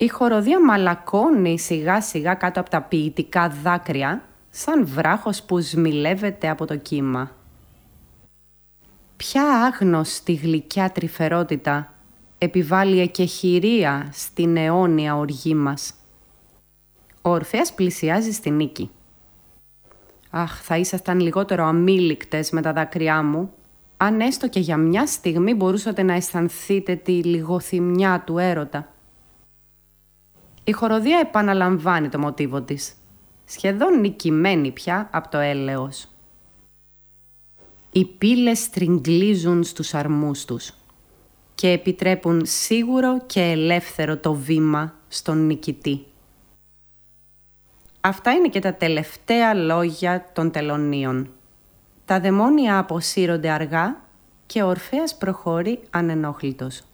Η χοροδία μαλακώνει σιγά σιγά κάτω από τα ποιητικά δάκρυα, σαν βράχος που σμιλεύεται από το κύμα. Ποια άγνωστη γλυκιά τρυφερότητα επιβάλλει εκεχηρία στην αιώνια οργή μας. Ο Ορφέας πλησιάζει στη νίκη. «Αχ, θα ήσασταν λιγότερο αμήλικτες με τα δάκρυά μου, αν έστω και για μια στιγμή μπορούσατε να αισθανθείτε τη λιγοθυμιά του έρωτα». Η χοροδία επαναλαμβάνει το μοτίβο της, σχεδόν νικημένη πια από το έλεος. Οι πύλες τριγκλίζουν στους αρμούς τους και επιτρέπουν σίγουρο και ελεύθερο το βήμα στον νικητή. Αυτά είναι και τα τελευταία λόγια των τελωνίων. Τα δαιμόνια αποσύρονται αργά και ο Ορφέας προχωρεί ανενόχλητος.